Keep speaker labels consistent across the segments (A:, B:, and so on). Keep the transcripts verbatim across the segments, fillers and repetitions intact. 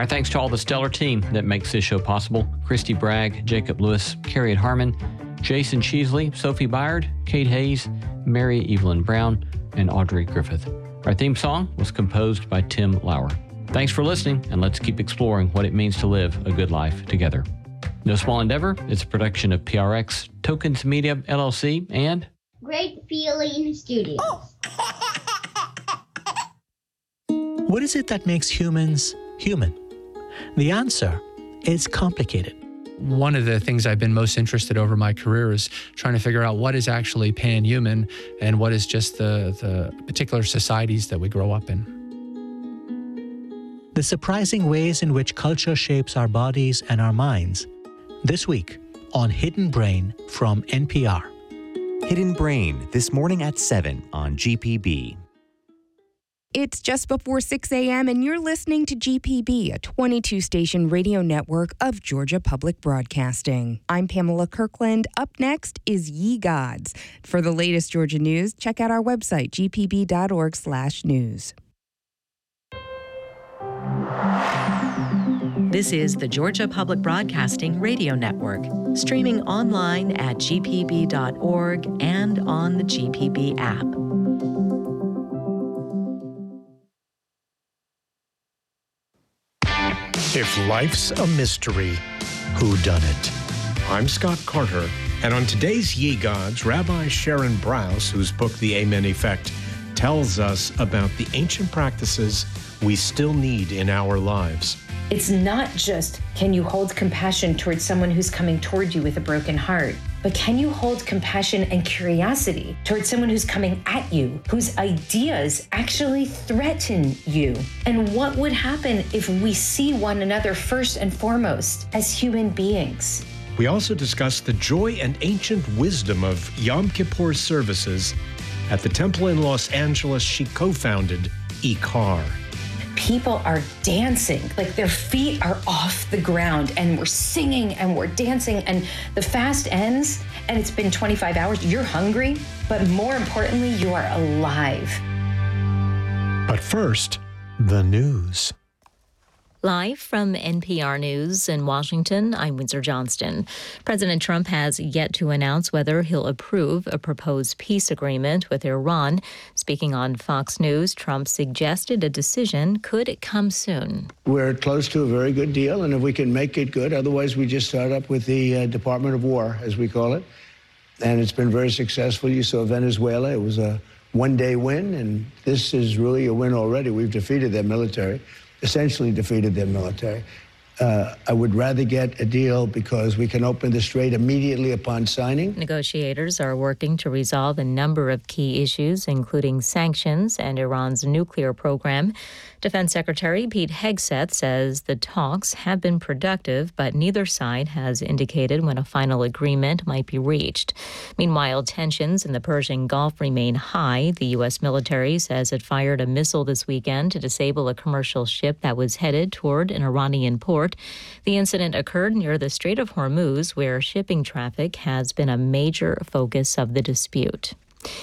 A: Our thanks to all the stellar team that makes this show possible. Christy Bragg, Jacob Lewis, Carrie Harmon, Jason Cheesley, Sophie Byard, Kate Hayes, Mary Evelyn Brown, and Audrey Griffith. Our theme song was composed by Tim Lauer. Thanks for listening, and let's keep exploring what it means to live a good life together. No Small Endeavor is a production of P R X, Tokens Media, L L C, and
B: Great Feeling Studios.
C: What is it that makes humans human? The answer is complicated.
D: One of the things I've been most interested over my career is trying to figure out what is actually pan-human and what is just the, the particular societies that we grow up in.
C: The surprising ways in which culture shapes our bodies and our minds. This week on Hidden Brain from N P R.
E: Hidden Brain, this morning at seven on G P B.
F: It's just before six a.m. and you're listening to G P B, a twenty-two station radio network of Georgia Public Broadcasting. I'm Pamela Kirkland. Up next is Ye Gods. For the latest Georgia news, check out our website, g p b dot org slash news.
G: This is the Georgia Public Broadcasting Radio Network, streaming online at g p b dot org and on the G P B app.
H: If life's a mystery, whodunit? I'm Scott Carter, and on today's Ye Gods, Rabbi Sharon Brous, whose book The Amen Effect tells us about the ancient practices we still need in our lives.
I: It's not just, can you hold compassion towards someone who's coming toward you with a broken heart, but can you hold compassion and curiosity towards someone who's coming at you, whose ideas actually threaten you? And what would happen if we see one another first and foremost as human beings?
H: We also discuss the joy and ancient wisdom of Yom Kippur services at the temple in Los Angeles she co-founded, Ikar.
I: People are dancing, like their feet are off the ground, and we're singing and we're dancing, and the fast ends and it's been twenty-five hours. You're hungry, but more importantly, you are alive.
H: But first, the news.
J: Live from N P R News in Washington, I'm Windsor Johnston. President Trump has yet to announce whether he'll approve a proposed peace agreement with Iran. Speaking on Fox News, Trump suggested a decision could come soon.
K: We're close to a very good deal, and if we can make it good, otherwise we just start up with the uh, Department of War, as we call it. And it's been very successful. You saw Venezuela. It was a one-day win, and this is really a win already. We've defeated their military. Essentially defeated their military. Uh, I would rather get a deal because we can open the strait immediately upon signing.
J: Negotiators are working to resolve a number of key issues, including sanctions and Iran's nuclear program. Defense Secretary Pete Hegseth says the talks have been productive, but neither side has indicated when a final agreement might be reached. Meanwhile, tensions in the Persian Gulf remain high. The U S military says it fired a missile this weekend to disable a commercial ship that was headed toward an Iranian port. The incident occurred near the Strait of Hormuz, where shipping traffic has been a major focus of the dispute.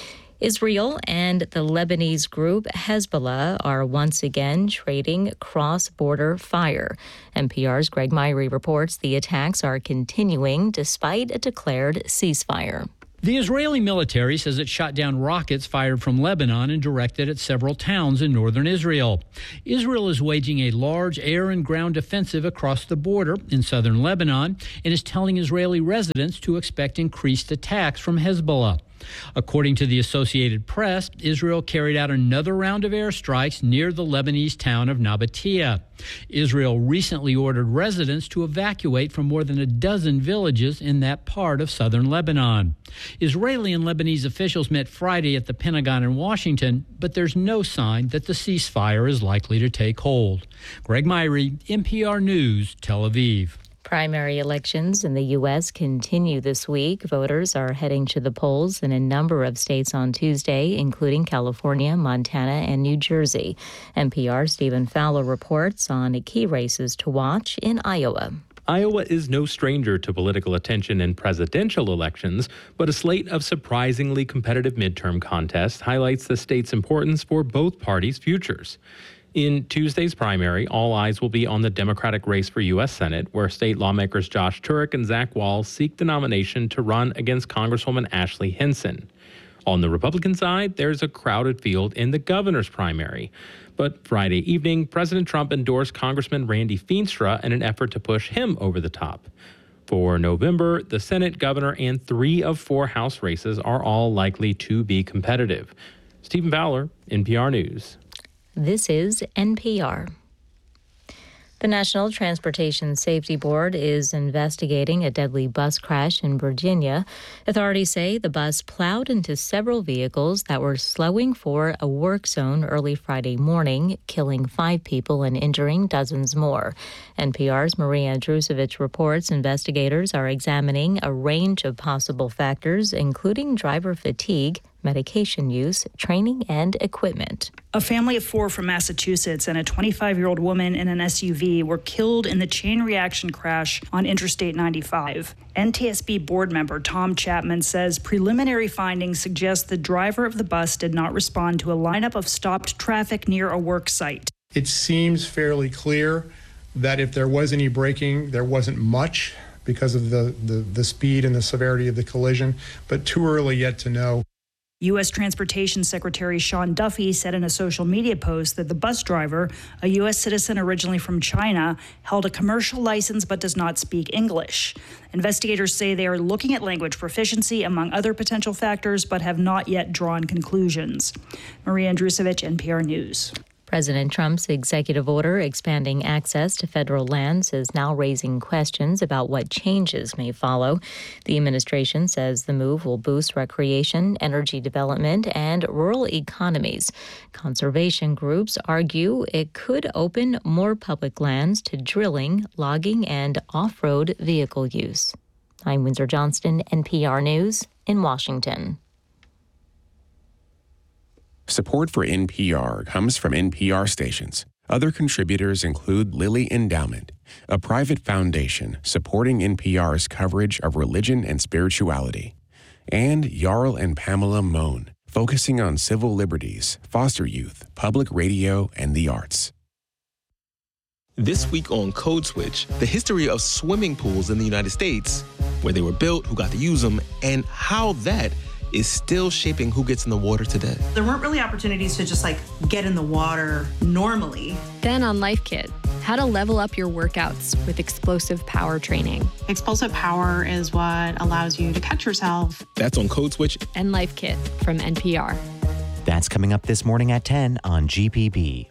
J: Israel and the Lebanese group Hezbollah are once again trading cross-border fire. N P R's Greg Myrie reports the attacks are continuing despite a declared ceasefire.
L: The Israeli military says it shot down rockets fired from Lebanon and directed at several towns in northern Israel. Israel is waging a large air and ground offensive across the border in southern Lebanon and is telling Israeli residents to expect increased attacks from Hezbollah. According to the Associated Press, Israel carried out another round of airstrikes near the Lebanese town of Nabatea. Israel recently ordered residents to evacuate from more than a dozen villages in that part of southern Lebanon. Israeli and Lebanese officials met Friday at the Pentagon in Washington, but there's no sign that the ceasefire is likely to take hold. Greg Myrie, N P R News, Tel Aviv.
J: Primary elections in the U S continue this week. Voters are heading to the polls in a number of states on Tuesday, including California, Montana, and New Jersey. N P R's Stephen Fowler reports on key races to watch in Iowa.
M: Iowa is no stranger to political attention in presidential elections, but a slate of surprisingly competitive midterm contests highlights the state's importance for both parties' futures. In Tuesday's primary, all eyes will be on the Democratic race for U S Senate, where state lawmakers Josh Turek and Zach Wall seek the nomination to run against Congresswoman Ashley Hinson. On the Republican side, there's a crowded field in the governor's primary. But Friday evening, President Trump endorsed Congressman Randy Feenstra in an effort to push him over the top. For November, the Senate, governor, and three of four House races are all likely to be competitive. Stephen Fowler, N P R News.
J: This is N P R. The National Transportation Safety Board is investigating a deadly bus crash in Virginia. Authorities say the bus plowed into several vehicles that were slowing for a work zone early Friday morning, killing five people and injuring dozens more. N P R's Maria Andrusevich reports investigators are examining a range of possible factors, including driver fatigue, medication use, training, and equipment.
N: A family of four from Massachusetts and a twenty-five-year-old woman in an S U V were killed in the chain reaction crash on Interstate ninety-five. N T S B board member Tom Chapman says preliminary findings suggest the driver of the bus did not respond to a lineup of stopped traffic near a work site.
O: It seems fairly clear that if there was any braking, there wasn't much because of the, the, the speed and the severity of the collision, but too early yet to know.
N: U S Transportation Secretary Sean Duffy said in a social media post that the bus driver, a U S citizen originally from China, held a commercial license but does not speak English. Investigators say they are looking at language proficiency among other potential factors but have not yet drawn conclusions. Maria Andrusevich, N P R News.
J: President Trump's executive order expanding access to federal lands is now raising questions about what changes may follow. The administration says the move will boost recreation, energy development, and rural economies. Conservation groups argue it could open more public lands to drilling, logging, and off-road vehicle use. I'm Windsor Johnston, N P R News in Washington.
P: Support for N P R comes from N P R stations. Other contributors include Lilly Endowment, a private foundation supporting N P R's coverage of religion and spirituality, and Jarl and Pamela Mohn, focusing on civil liberties, foster youth, public radio, and the arts.
Q: This week on Code Switch, the history of swimming pools in the United States, where they were built, who got to use them, and how that is still shaping who gets in the water today.
R: There weren't really opportunities to just like get in the water normally.
S: Then on Life Kit, how to level up your workouts with explosive power training.
T: Explosive power is what allows you to catch yourself.
Q: That's on Code Switch
S: and Life Kit from N P R.
E: That's coming up this morning at ten on G P B.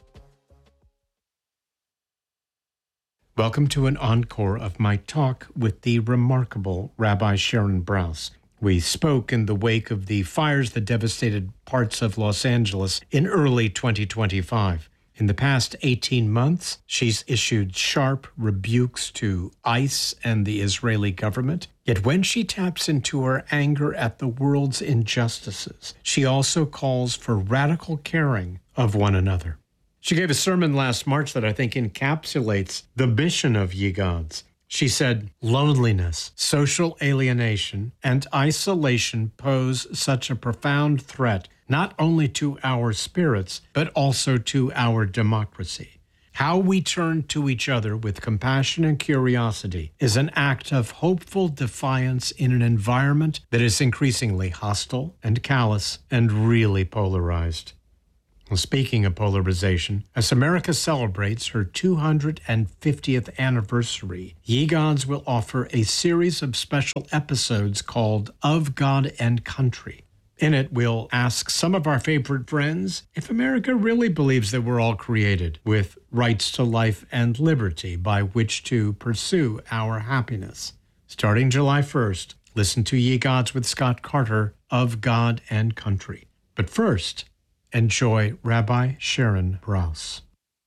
H: Welcome to an encore of my talk with the remarkable Rabbi Sharon Brous. We spoke in the wake of the fires that devastated parts of Los Angeles in early twenty twenty-five. In the past eighteen months, she's issued sharp rebukes to ICE and the Israeli government. Yet when she taps into her anger at the world's injustices, she also calls for radical caring of one another. She gave a sermon last March that I think encapsulates the mission of Ye Gods. She said, loneliness, social alienation, and isolation pose such a profound threat not only to our spirits, but also to our democracy. How we turn to each other with compassion and curiosity is an act of hopeful defiance in an environment that is increasingly hostile and callous and really polarized. Well, speaking of polarization, as America celebrates her two hundred fiftieth anniversary, Ye Gods will offer a series of special episodes called Of God and Country. In it, we'll ask some of our favorite friends if America really believes that we're all created with rights to life and liberty by which to pursue our happiness. Starting July first, listen to Ye Gods with Scott Carter, Of God and Country. But first, enjoy Rabbi Sharon Brous.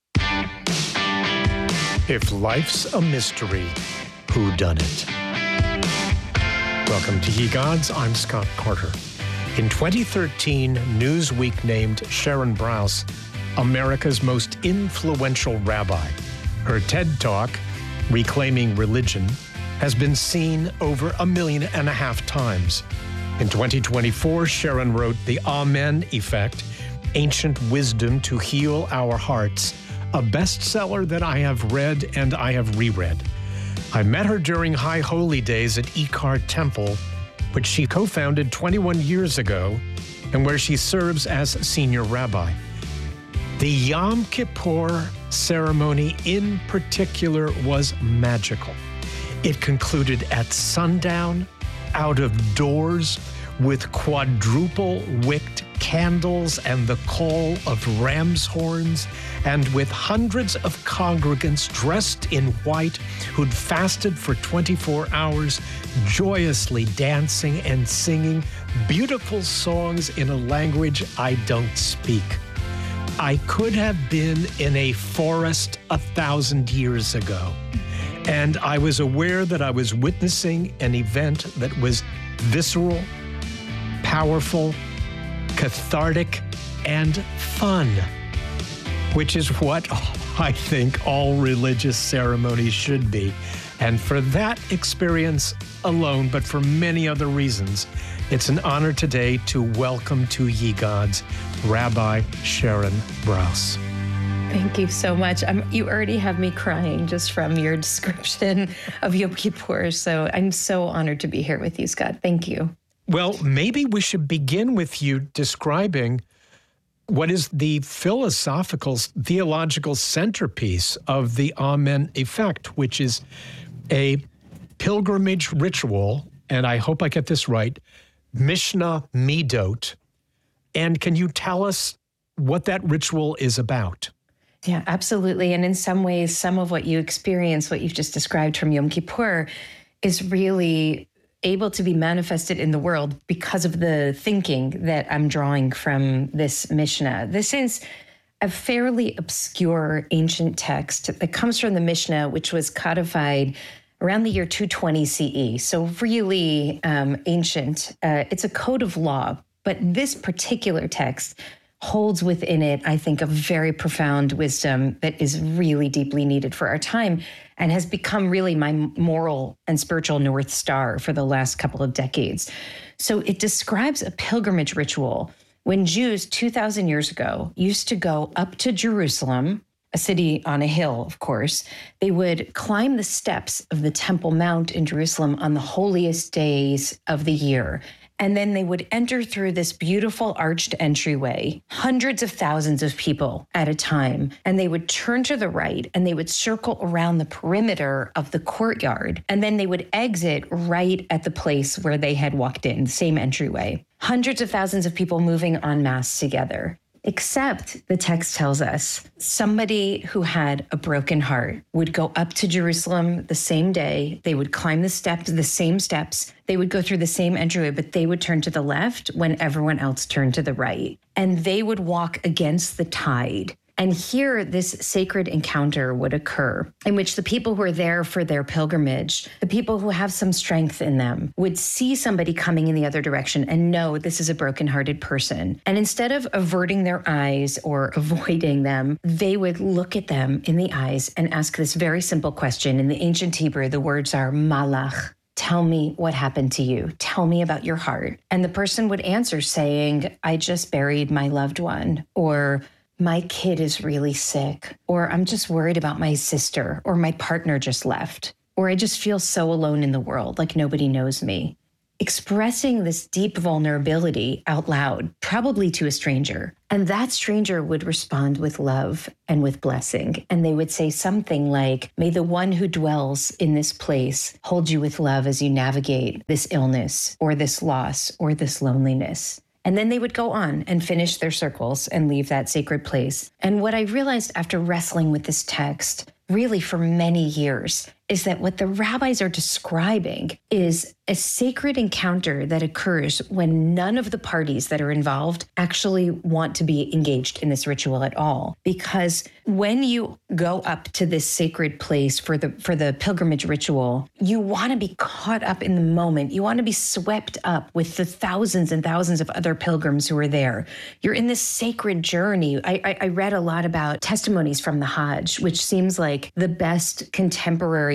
H: If life's a mystery, who done it? Welcome to Ye Gods. I'm Scott Carter. In twenty thirteen, Newsweek named Sharon Brous America's most influential rabbi. Her TED Talk, Reclaiming Religion, has been seen over a million and a half times. In twenty twenty-four, Sharon wrote The Amen Effect, Ancient Wisdom to Heal Our Hearts, a bestseller that I have read and I have reread. I met her during High Holy Days at Ikar Temple, which she co-founded twenty-one years ago, and where she serves as senior rabbi. The Yom Kippur ceremony in particular was magical. It concluded at sundown, out of doors, with quadruple-wicked candles and the call of ram's horns, and with hundreds of congregants dressed in white who'd fasted for twenty-four hours, joyously dancing and singing beautiful songs in a language I don't speak. I could have been in a forest a thousand years ago, and I was aware that I was witnessing an event that was visceral, powerful, cathartic, and fun, which is what I think all religious ceremonies should be. And for that experience alone, but for many other reasons, it's an honor today to welcome to Ye Gods, Rabbi Sharon Brous.
I: Thank you so much. Um, you already have me crying just from your description of Yom Kippur. So I'm so honored to be here with you, Scott. Thank you.
H: Well, maybe we should begin with you describing what is the philosophical, theological centerpiece of the Amen effect, which is a pilgrimage ritual, and I hope I get this right, Mishnah Midot. And can you tell us what that ritual is about?
I: Yeah, absolutely. And in some ways, some of what you experience, what you've just described from Yom Kippur, is really able to be manifested in the world because of the thinking that I'm drawing from this Mishnah. This is a fairly obscure ancient text that comes from the Mishnah, which was codified around the year two twenty C E. So really um, ancient. Uh, it's a code of law, but this particular text holds within it, I think, a very profound wisdom that is really deeply needed for our time and has become really my moral and spiritual North Star for the last couple of decades. So it describes a pilgrimage ritual when Jews two thousand years ago used to go up to Jerusalem, a city on a hill, of course. They would climb the steps of the Temple Mount in Jerusalem on the holiest days of the year. And then they would enter through this beautiful arched entryway, hundreds of thousands of people at a time, and they would turn to the right and they would circle around the perimeter of the courtyard. And then they would exit right at the place where they had walked in, same entryway. Hundreds of thousands of people moving en masse together. Except, the text tells us, somebody who had a broken heart would go up to Jerusalem the same day. They would climb the steps, the same steps. They would go through the same entryway, but they would turn to the left when everyone else turned to the right. And they would walk against the tide. And here, this sacred encounter would occur in which the people who are there for their pilgrimage, the people who have some strength in them, would see somebody coming in the other direction and know this is a brokenhearted person. And instead of averting their eyes or avoiding them, they would look at them in the eyes and ask this very simple question. In the ancient Hebrew, the words are malach. Tell me what happened to you. Tell me about your heart. And the person would answer saying, I just buried my loved one, or my kid is really sick, or I'm just worried about my sister, or my partner just left, or I just feel so alone in the world, like nobody knows me. Expressing this deep vulnerability out loud, probably to a stranger, and that stranger would respond with love and with blessing. And they would say something like, may the one who dwells in this place hold you with love as you navigate this illness, or this loss, or this loneliness. And then they would go on and finish their circles and leave that sacred place. And what I realized after wrestling with this text, really for many years, is that what the rabbis are describing is a sacred encounter that occurs when none of the parties that are involved actually want to be engaged in this ritual at all. Because when you go up to this sacred place for the for the pilgrimage ritual, you want to be caught up in the moment. You want to be swept up with the thousands and thousands of other pilgrims who are there. You're in this sacred journey. I, I, I read a lot about testimonies from the Hajj, which seems like the best contemporary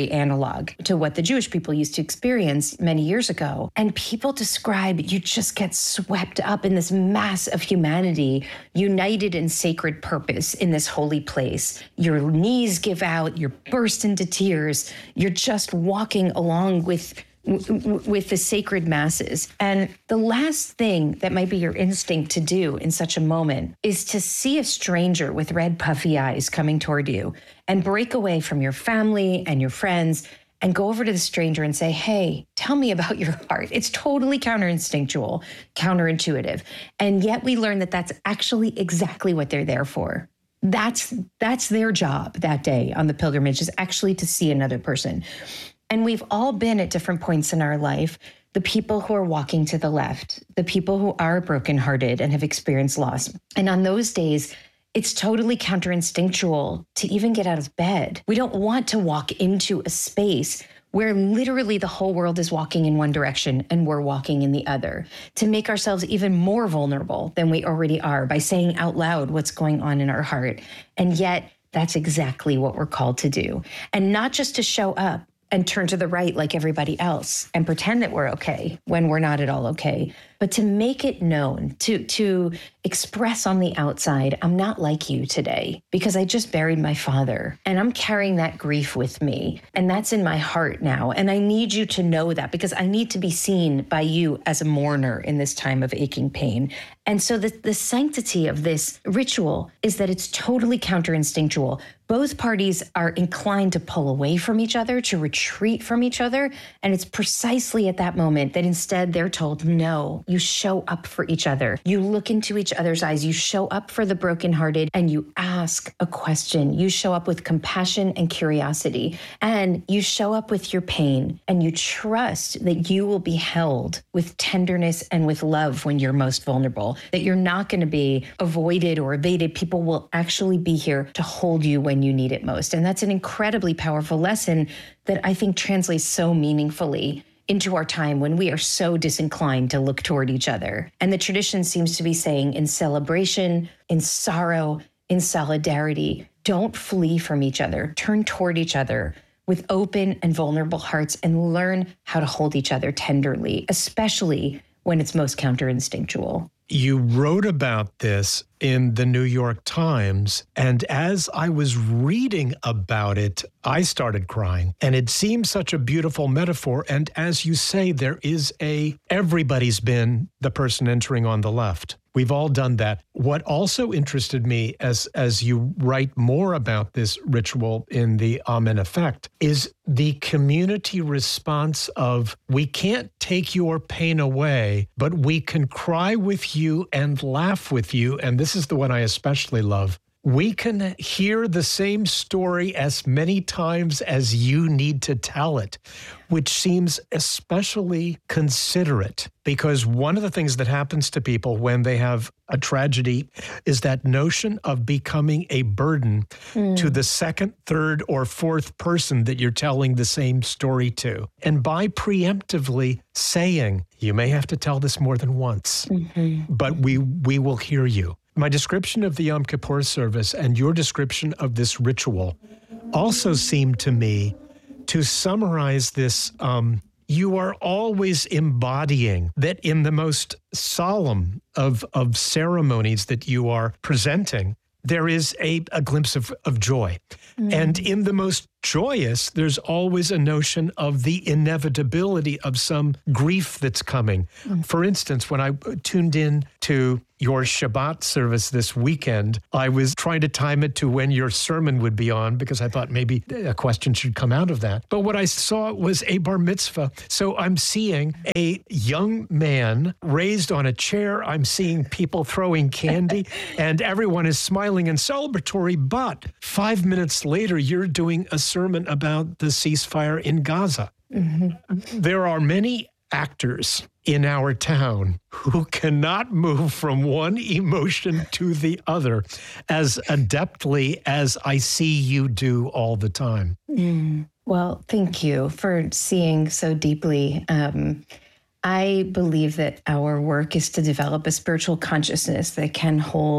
I: very analog to what the Jewish people used to experience many years ago. And people describe you just get swept up in this mass of humanity, united in sacred purpose in this holy place. Your knees give out, you're burst into tears, you're just walking along with with the sacred masses. And the last thing that might be your instinct to do in such a moment is to see a stranger with red puffy eyes coming toward you and break away from your family and your friends and go over to the stranger and say, hey, tell me about your heart. It's totally counterinstinctual, counterintuitive. And yet we learn that that's actually exactly what they're there for. That's, that's their job that day on the pilgrimage, is actually to see another person. And we've all been at different points in our life, the people who are walking to the left, the people who are brokenhearted and have experienced loss. And on those days, it's totally counterinstinctual to even get out of bed. We don't want to walk into a space where literally the whole world is walking in one direction and we're walking in the other, to make ourselves even more vulnerable than we already are by saying out loud what's going on in our heart. And yet, that's exactly what we're called to do. And not just to show up and turn to the right like everybody else and pretend that we're okay when we're not at all okay, but to make it known, to, to express on the outside, I'm not like you today because I just buried my father and I'm carrying that grief with me. And that's in my heart now. And I need you to know that because I need to be seen by you as a mourner in this time of aching pain. And so the, the sanctity of this ritual is that it's totally counterinstinctual. Both parties are inclined to pull away from each other, to retreat from each other. And it's precisely at that moment that instead they're told, no, you show up for each other. You look into each other's eyes. You show up for the brokenhearted and you ask a question. You show up with compassion and curiosity. And you show up with your pain and you trust that you will be held with tenderness and with love when you're most vulnerable, that you're not going to be avoided or evaded. People will actually be here to hold you when you need it most. And that's an incredibly powerful lesson that I think translates so meaningfully into our time when we are so disinclined to look toward each other. And the tradition seems to be saying in celebration, in sorrow, in solidarity, don't flee from each other, turn toward each other with open and vulnerable hearts and learn how to hold each other tenderly, especially when it's most counterinstinctual.
H: You wrote about this in the New York Times, and as I was reading about it, I started crying. And it seems such a beautiful metaphor. And as you say, there is a, everybody's been the person entering on the left. We've all done that. What also interested me as, as you write more about this ritual in the Amen Effect is the community response of, we can't take your pain away, but we can cry with you and laugh with you. And this is the one I especially love. We can hear the same story as many times as you need to tell it, which seems especially considerate, because one of the things that happens to people when they have a tragedy is that notion of becoming a burden mm. to the second, third, or fourth person that you're telling the same story to. And by preemptively saying, you may have to tell this more than once, mm-hmm. but we we will hear you. My description of the Yom Kippur service and your description of this ritual also seemed to me to summarize this. Um, you are always embodying that in the most solemn of, of ceremonies that you are presenting, there is a, a glimpse of, of joy. Mm. And in the most joyous, there's always a notion of the inevitability of some grief that's coming. Mm. For instance, when I tuned in to your Shabbat service this weekend, I was trying to time it to when your sermon would be on because I thought maybe a question should come out of that. But what I saw was a bar mitzvah. So I'm seeing a young man raised on a chair. I'm seeing people throwing candy and everyone is smiling and celebratory. But five minutes later, you're doing a sermon about the ceasefire in Gaza. Mm-hmm. There are many actors in our town who cannot move from one emotion to the other as adeptly as I see you do all the time.
I: Mm. Well, thank you for seeing so deeply. Um, I believe that our work is to develop a spiritual consciousness that can hold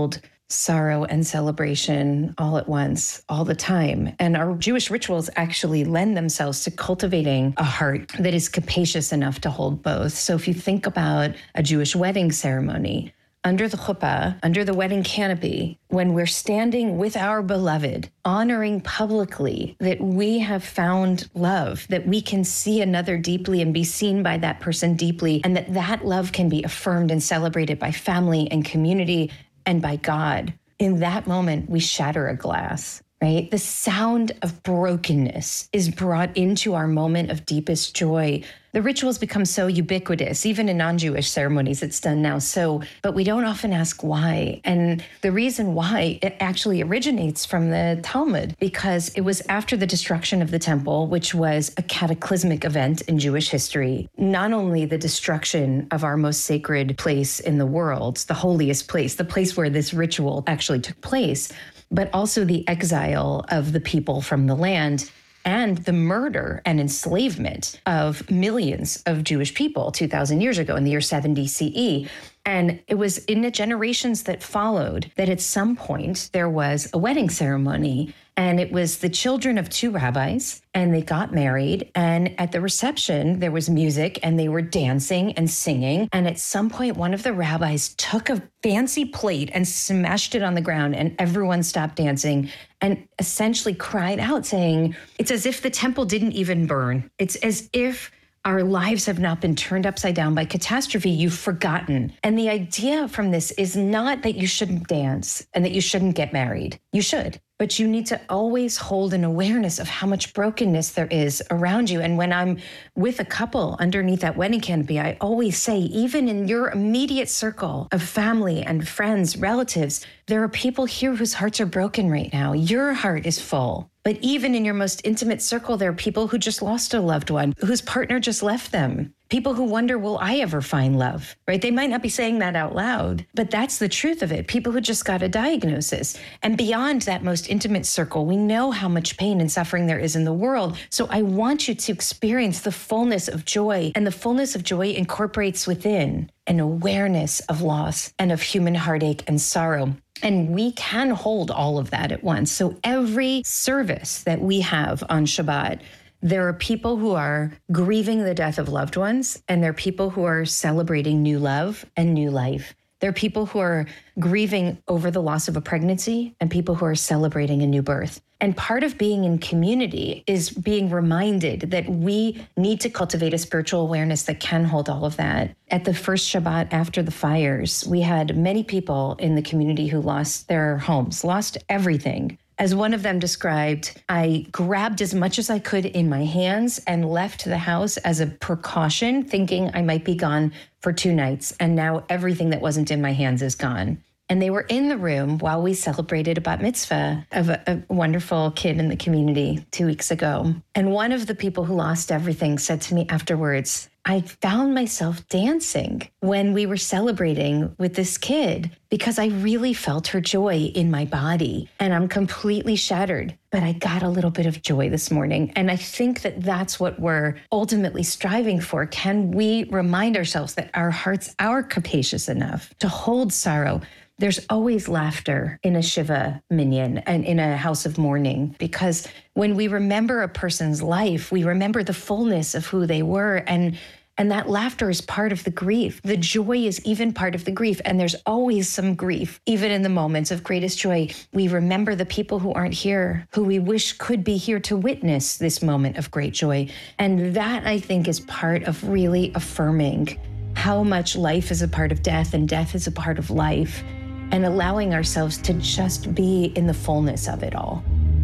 I: sorrow and celebration all at once, all the time. And our Jewish rituals actually lend themselves to cultivating a heart that is capacious enough to hold both. So if you think about a Jewish wedding ceremony, under the chuppah, under the wedding canopy, when we're standing with our beloved, honoring publicly that we have found love, that we can see another deeply and be seen by that person deeply, and that that love can be affirmed and celebrated by family and community and by God. In that moment, we shatter a glass, right? The sound of brokenness is brought into our moment of deepest joy. The rituals become so ubiquitous, even in non-Jewish ceremonies, it's done now. So, but we don't often ask why. And the reason why, it actually originates from the Talmud, because it was after the destruction of the temple, which was a cataclysmic event in Jewish history. Not only the destruction of our most sacred place in the world, the holiest place, the place where this ritual actually took place, but also the exile of the people from the land and the murder and enslavement of millions of Jewish people two thousand years ago in the year seventy C E. And it was in the generations that followed that at some point there was a wedding ceremony, and it was the children of two rabbis, and they got married. And at the reception, there was music and they were dancing and singing. And at some point, one of the rabbis took a fancy plate and smashed it on the ground, and everyone stopped dancing and essentially cried out saying, it's as if the temple didn't even burn. It's as if our lives have not been turned upside down by catastrophe. You've forgotten. And the idea from this is not that you shouldn't dance and that you shouldn't get married. You should. But you need to always hold an awareness of how much brokenness there is around you. And when I'm with a couple underneath that wedding canopy, I always say, even in your immediate circle of family and friends, relatives, there are people here whose hearts are broken right now. Your heart is full. But even in your most intimate circle, there are people who just lost a loved one, whose partner just left them. People who wonder, will I ever find love, right? They might not be saying that out loud, but that's the truth of it. People who just got a diagnosis. And beyond that most intimate circle, we know how much pain and suffering there is in the world. So I want you to experience the fullness of joy. And the fullness of joy incorporates within an awareness of loss and of human heartache and sorrow. And we can hold all of that at once. So every service that we have on Shabbat, there are people who are grieving the death of loved ones, and there are people who are celebrating new love and new life. There are people who are grieving over the loss of a pregnancy and people who are celebrating a new birth. And part of being in community is being reminded that we need to cultivate a spiritual awareness that can hold all of that. At the first Shabbat after the fires, we had many people in the community who lost their homes, lost everything. As one of them described, I grabbed as much as I could in my hands and left the house as a precaution, thinking I might be gone for two nights. And now everything that wasn't in my hands is gone. And they were in the room while we celebrated a bat mitzvah of a, a wonderful kid in the community two weeks ago. And one of the people who lost everything said to me afterwards, I found myself dancing when we were celebrating with this kid because I really felt her joy in my body, and I'm completely shattered, but I got a little bit of joy this morning. And I think that that's what we're ultimately striving for. Can we remind ourselves that our hearts are capacious enough to hold sorrow? There's always laughter in a Shiva minyan and in a house of mourning, because when we remember a person's life, we remember the fullness of who they were. And, and that laughter is part of the grief. The joy is even part of the grief. And there's always some grief, even in the moments of greatest joy. We remember the people who aren't here, who we wish could be here to witness this moment of great joy. And that, I think, is part of really affirming how much life is a part of death and death is a part of life, and allowing ourselves to just be in the fullness of it all.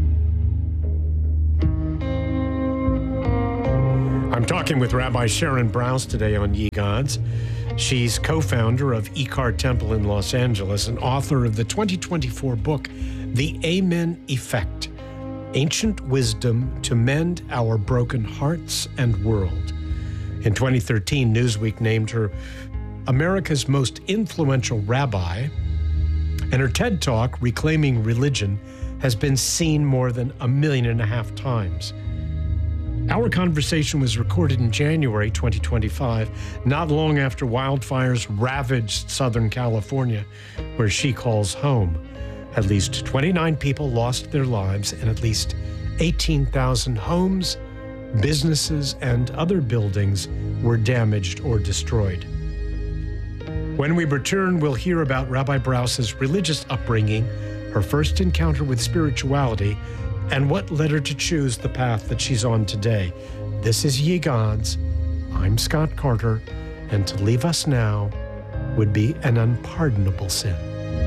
H: I'm talking with Rabbi Sharon Brous today on Ye Gods. She's co-founder of Ikar Temple in Los Angeles and author of the twenty twenty-four book, The Amen Effect, Ancient Wisdom to Mend Our Broken Hearts and World. In twenty thirteen, Newsweek named her America's most influential rabbi, and her TED Talk, Reclaiming Religion, has been seen more than a million and a half times. Our conversation was recorded in January twenty twenty-five, not long after wildfires ravaged Southern California, where she calls home. At least twenty-nine people lost their lives, and at least eighteen thousand homes, businesses, and other buildings were damaged or destroyed. When we return, we'll hear about Rabbi Brause's religious upbringing, her first encounter with spirituality, and what led her to choose the path that she's on today. This is Ye Gods. I'm Scott Carter, and to leave us now would be an unpardonable sin.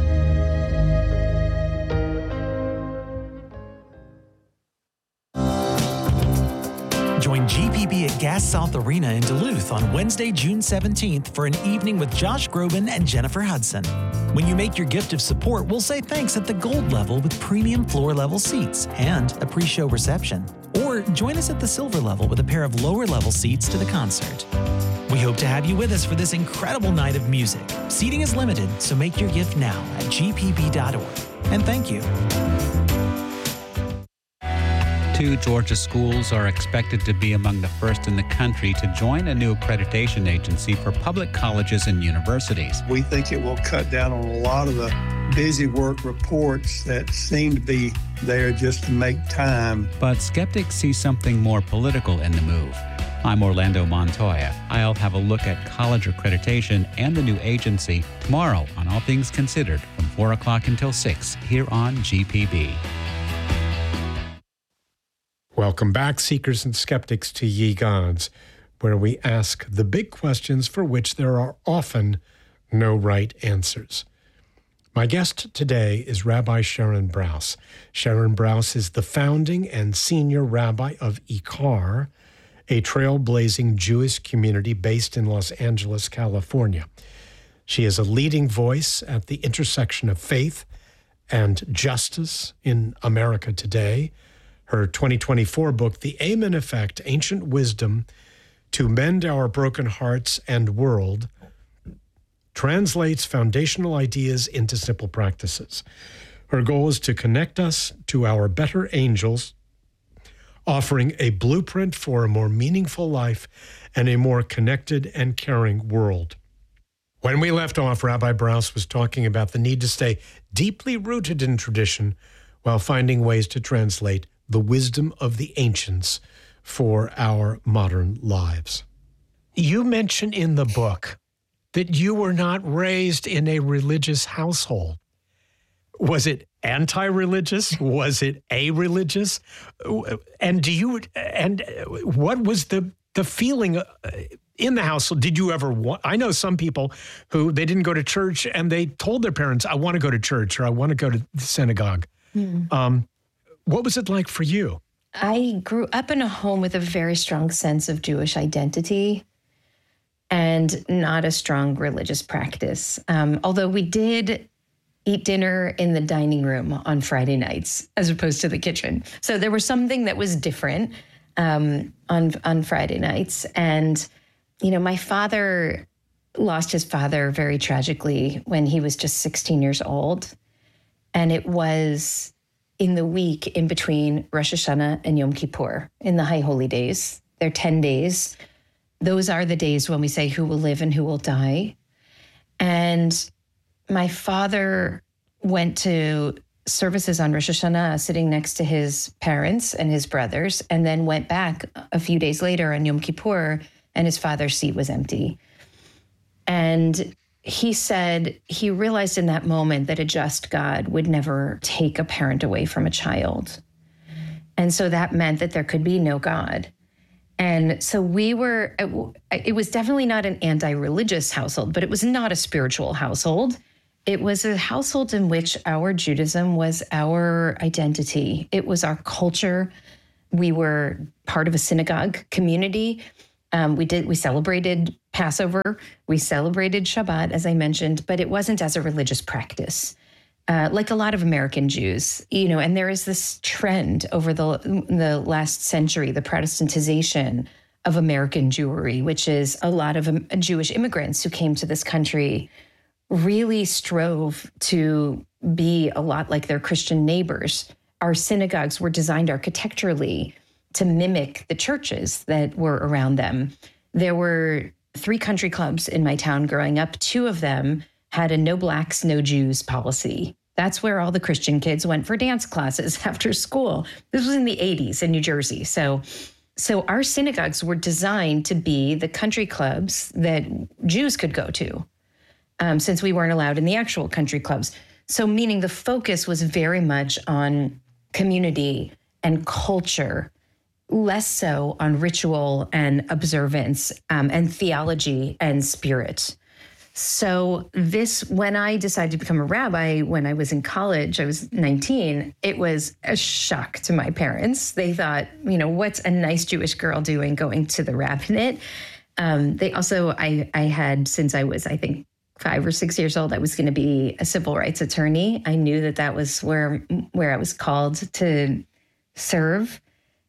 U: Join G P B at Gas South Arena in Duluth on Wednesday, June seventeenth for an evening with Josh Groban and Jennifer Hudson. When you make your gift of support, we'll say thanks at the gold level with premium floor level seats and a pre-show reception. Or join us at the silver level with a pair of lower level seats to the concert. We hope to have you with us for this incredible night of music. Seating is limited, so make your gift now at g p b dot org. And thank you.
V: Two Georgia schools are expected to be among the first in the country to join a new accreditation agency for public colleges and universities.
W: We think it will cut down on a lot of the busy work reports that seem to be there just to make time.
V: But skeptics see something more political in the move. I'm Orlando Montoya. I'll have a look at college accreditation and the new agency tomorrow on All Things Considered from four o'clock until six here on G P B.
H: Welcome back, seekers and skeptics, to Ye Gods, where we ask the big questions for which there are often no right answers. My guest today is Rabbi Sharon Brous. Sharon Brous is the founding and senior rabbi of IKAR, a trailblazing Jewish community based in Los Angeles, California. She is a leading voice at the intersection of faith and justice in America today. Her twenty twenty-four book, The Amen Effect, Ancient Wisdom to Mend Our Broken Hearts and World, translates foundational ideas into simple practices. Her goal is to connect us to our better angels, offering a blueprint for a more meaningful life and a more connected and caring world. When we left off, Rabbi Brous was talking about the need to stay deeply rooted in tradition while finding ways to translate the wisdom of the ancients for our modern lives. You mention in the book that you were not raised in a religious household. Was it anti-religious? Was it a-religious? And do you, and what was the, the feeling in the household? Did you ever want, I know some people who, they didn't go to church and they told their parents, I want to go to church or I want to go to the synagogue. Mm. Um, What was it like for you?
I: I grew up in a home with a very strong sense of Jewish identity and not a strong religious practice. Um, although we did eat dinner in the dining room on Friday nights as opposed to the kitchen. So there was something that was different um, on, on Friday nights. And, you know, my father lost his father very tragically when he was just sixteen years old. And it was in the week in between Rosh Hashanah and Yom Kippur, in the High Holy Days. They're ten days. Those are the days when we say who will live and who will die. And my father went to services on Rosh Hashanah sitting next to his parents and his brothers, and then went back a few days later on Yom Kippur, and his father's seat was empty. And he said he realized in that moment that a just God would never take a parent away from a child. And so that meant that there could be no God. And so we were, it was definitely not an anti-religious household, but it was not a spiritual household. It was a household in which our Judaism was our identity. It was our culture. We were part of a synagogue community. Um, we did, we celebrated Passover, we celebrated Shabbat, as I mentioned, but it wasn't as a religious practice, uh, like a lot of American Jews, you know, and there is this trend over the, the last century, the Protestantization of American Jewry, which is a lot of um, Jewish immigrants who came to this country really strove to be a lot like their Christian neighbors. Our synagogues were designed architecturally to mimic the churches that were around them. There were three country clubs in my town growing up. Two of them had a no blacks, no Jews policy. That's where all the Christian kids went for dance classes after school. This was in the eighties in New Jersey. So, so our synagogues were designed to be the country clubs that Jews could go to, um, since we weren't allowed in the actual country clubs. So meaning the focus was very much on community and culture, less so on ritual and observance um, and theology and spirit. So this, when I decided to become a rabbi, when I was in college, I was nineteen, it was a shock to my parents. They thought, you know, what's a nice Jewish girl doing going to the rabbinate? Um, they also, I, I had, since I was, I think, five or six years old, I was going to be a civil rights attorney. I knew that that was where, where I was called to serve.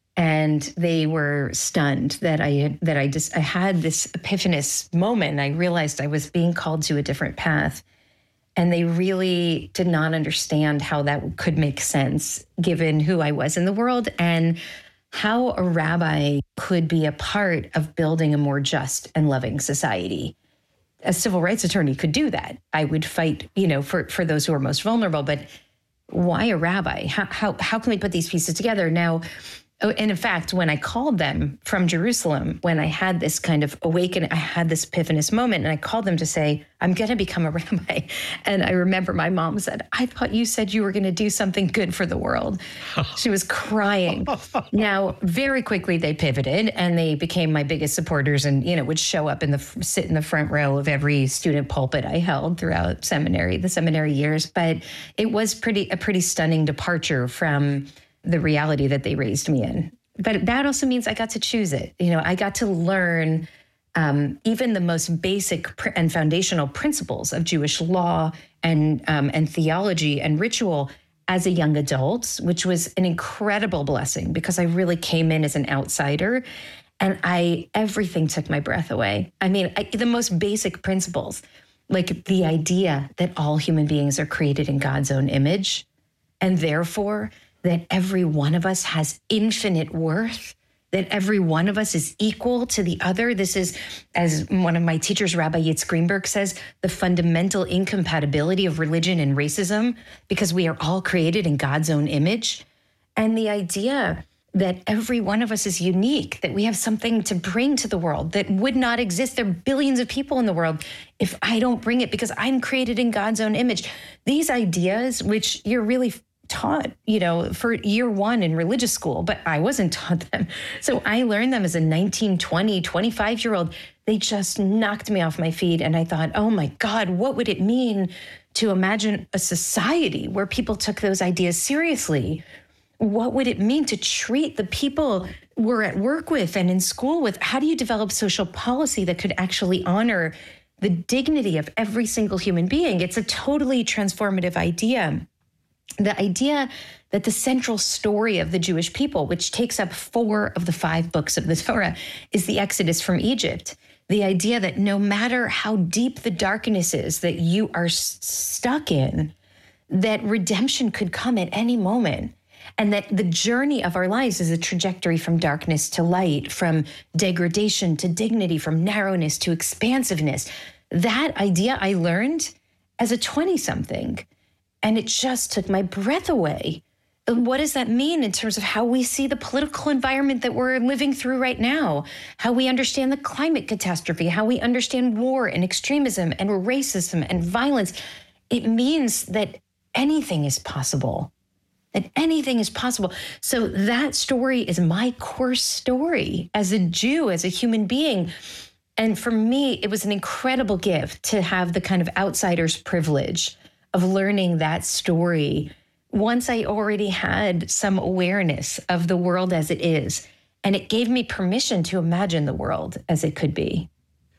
I: And they were stunned that I had, that I just, I had this epiphanous moment. I realized I was being called to a different path. And they really did not understand how that could make sense given who I was in the world and how a rabbi could be a part of building a more just and loving society. A civil rights attorney could do that. I would fight, you know, for, for those who are most vulnerable, but why a rabbi? How, how, how can we put these pieces together? Now, and in fact, when I called them from Jerusalem, when I had this kind of awakening, I had this epiphanous moment, and I called them to say, I'm going to become a rabbi. And I remember my mom said, I thought you said you were going to do something good for the world. She was crying. Now, very quickly, they pivoted, and they became my biggest supporters and, you know, would show up in the, sit in the front row of every student pulpit I held throughout seminary, the seminary years. But it was pretty a pretty stunning departure from the reality that they raised me in. But that also means I got to choose it. You know, I got to learn um, even the most basic pr- and foundational principles of Jewish law and um, and theology and ritual as a young adult, which was an incredible blessing because I really came in as an outsider, and I everything took my breath away. I mean, I, the most basic principles, like the idea that all human beings are created in God's own image, and therefore that every one of us has infinite worth, that every one of us is equal to the other. This is, as one of my teachers, Rabbi Yitz Greenberg, says, the fundamental incompatibility of religion and racism, because we are all created in God's own image. And the idea that every one of us is unique, that we have something to bring to the world that would not exist. There are billions of people in the world if I don't bring it because I'm created in God's own image. These ideas, which you're really taught, you know, for year one in religious school, but I wasn't taught them. So I learned them as a nineteen, twenty, twenty-five year old. They just knocked me off my feet. And I thought, oh my God, what would it mean to imagine a society where people took those ideas seriously? What would it mean to treat the people we're at work with and in school with? How do you develop social policy that could actually honor the dignity of every single human being? It's a totally transformative idea. The idea that the central story of the Jewish people, which takes up four of the five books of the Torah, is the Exodus from Egypt. The idea that no matter how deep the darkness is that you are s- stuck in, that redemption could come at any moment. And that the journey of our lives is a trajectory from darkness to light, from degradation to dignity, from narrowness to expansiveness. That idea I learned as a twenty-something. And it just took my breath away. And what does that mean in terms of how we see the political environment that we're living through right now? How we understand the climate catastrophe, how we understand war and extremism and racism and violence. It means that anything is possible, that anything is possible. So that story is my core story as a Jew, as a human being. And for me, it was an incredible gift to have the kind of outsider's privilege of learning that story once I already had some awareness of the world as it is. And it gave me permission to imagine the world as it could be.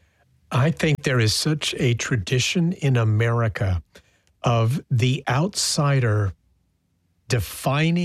H: I think there is such a tradition in America of the outsider defining